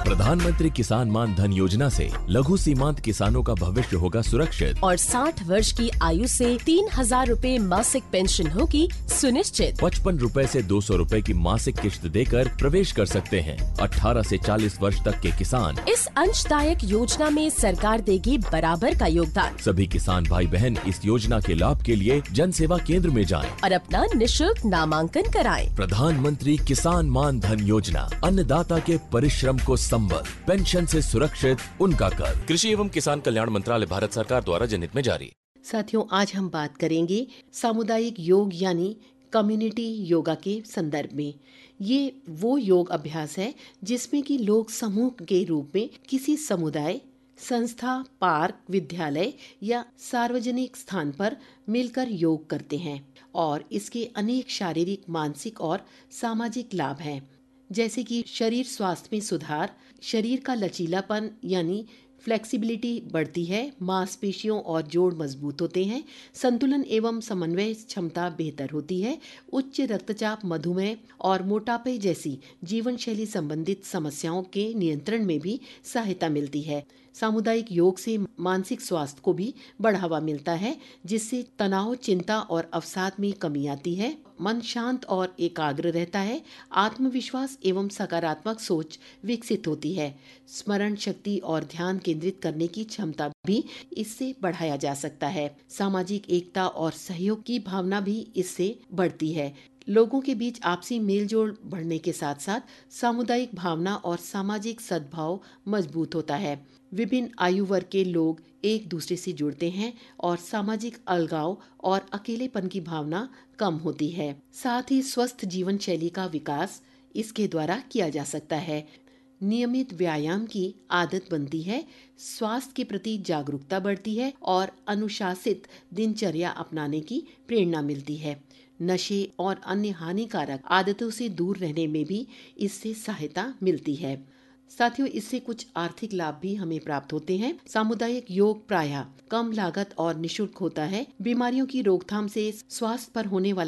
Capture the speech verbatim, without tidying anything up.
प्रधानमंत्री किसान मान धन योजना से लघु सीमांत किसानों का भविष्य होगा सुरक्षित और साठ वर्ष की आयु से तीन हजार रूपए मासिक पेंशन होगी सुनिश्चित। पचपन रूपए से दो सौ रूपए की मासिक किश्त देकर प्रवेश कर सकते हैं। अठारह से चालीस वर्ष तक के किसान इस अंशदायक योजना में सरकार देगी बराबर का योगदान। सभी किसान भाई बहन इस योजना के लाभ के लिए जन सेवा केंद्र में जाएं और अपना निशुल्क नामांकन कराएं। प्रधानमंत्री किसान मान धन योजना, अन्नदाता के परिश्रम को संबल, पेंशन से सुरक्षित उनका कर। कृषि एवं किसान कल्याण मंत्रालय, भारत सरकार द्वारा जनहित में जारी। साथियों, आज हम बात करेंगे सामुदायिक योग यानी कम्युनिटी योगा के संदर्भ में। ये वो योग अभ्यास है जिसमें कि लोग समूह के रूप में किसी समुदाय, संस्था, पार्क, विद्यालय या सार्वजनिक स्थान पर मिलकर योग करते हैं और इसके अनेक शारीरिक, मानसिक और सामाजिक लाभ हैं, जैसे कि शरीर स्वास्थ्य में सुधार, शरीर का लचीलापन यानी फ्लेक्सिबिलिटी बढ़ती है, मांसपेशियों और जोड़ मजबूत होते हैं, संतुलन एवं समन्वय क्षमता बेहतर होती है, उच्च रक्तचाप, मधुमेह और मोटापे जैसी जीवन शैली संबंधित समस्याओं के नियंत्रण में भी सहायता मिलती है। सामुदायिक योग से मानसिक स्वास्थ्य को भी बढ़ावा मिलता है, जिससे तनाव, चिंता और अवसाद में कमी आती है, मन शांत और एकाग्र रहता है, आत्मविश्वास एवं सकारात्मक सोच विकसित होती है, स्मरण शक्ति और ध्यान केंद्रित करने की क्षमता भी इससे बढ़ाया जा सकता है। सामाजिक एकता और सहयोग की भावना भी इससे बढ़ती है। लोगों के बीच आपसी मेलजोल बढ़ने के साथ साथ सामुदायिक भावना और सामाजिक सद्भाव मजबूत होता है। विभिन्न आयु वर्ग के लोग एक दूसरे से जुड़ते हैं और सामाजिक अलगाव और अकेलेपन की भावना कम होती है। साथ ही स्वस्थ जीवन शैली का विकास इसके द्वारा किया जा सकता है। नियमित व्यायाम की आदत बनती है, स्वास्थ्य के प्रति जागरूकता बढ़ती है और अनुशासित दिनचर्या अपनाने की प्रेरणा मिलती है। नशे और अन्य हानिकारक आदतों से दूर रहने में भी इससे सहायता मिलती है। साथियों, इससे कुछ आर्थिक लाभ भी हमें प्राप्त होते हैं। सामुदायिक योग प्रायः कम लागत और निशुल्क होता है। बीमारियों की रोकथाम से स्वास्थ्य पर होने वाला